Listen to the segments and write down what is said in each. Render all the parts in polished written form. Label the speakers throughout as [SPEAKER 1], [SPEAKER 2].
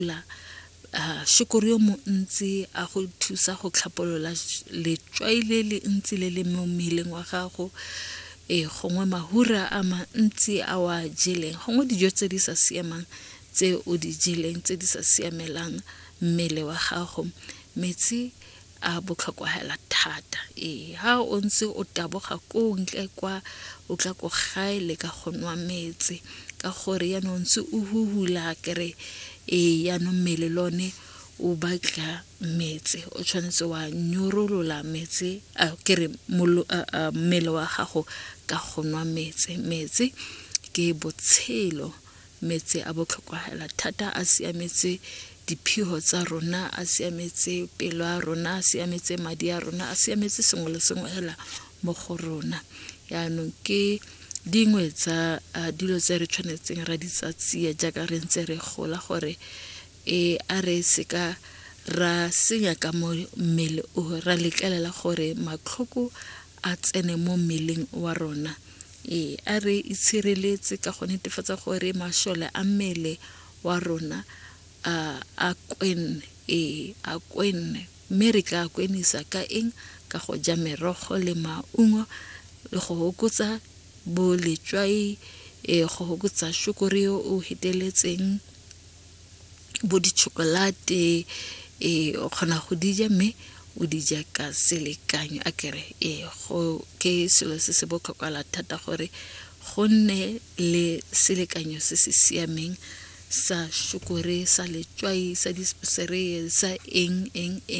[SPEAKER 1] la shukuri yo montsi a go thusa go tlhapolola letswai le le ntsi le le mo mmeleng wa gago gongwe mahura a mantsi a wa jeleng gongwe dijo tse di sa siamang tse o di jeleng tse di sa siamelang mmele wa gago metsi a botlhokwa hela thata ha o ntse o taboga ko ntle kwa o tla go gaile ka go nwa metsi ka gore ya no ntse o huhula kere ya no mmele lone o batla metsi o tshwanetse wa nyorolola metsi a kere mmele wa gago ka go nwa metsi ke botshelo metsi a botlhokwa hela thata a siametse diphiho tsa rona a siametse pelo a rona a siametse madi a rona a siametse sengwe le sengwe hela mo go rona yaanong ke dingwe tsa dilo tse re tshwanetseng ra di tsatsia jaaka re ntse re gola gore a re seka ra senya ka mo mmele o ra lekelela gore matlhoko a tsene mo mmeleng wa rona a re itshireletse ka go netefatsa gore mashole a mmele wa rona a kwenne mme re ka kwenisa ka eng ka go ja merogo le maungo le go hokotsa bo letswai go hokotsa shukuri o heteletseng bo di chocolate o kgona go dija mme o dija ka selekanyo a kere go ke selo se se botlhokwa thata gore go nne le selekanyo se se siameng sa shukuri sa letswai sa dispersere sa eng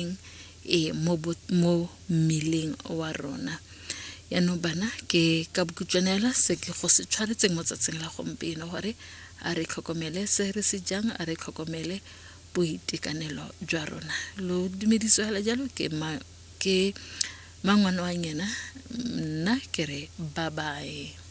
[SPEAKER 1] mo milling wa rona ya no bana ke ka bokutwanela se ke go se tshwaretseng mo tsatsing la gompieno gore a re tlhokomele se re se jang a re tlhokomele boitekanelo jwa rona lo dumediso hela jalo ke mangwana wa nyena nna ke re bye bye.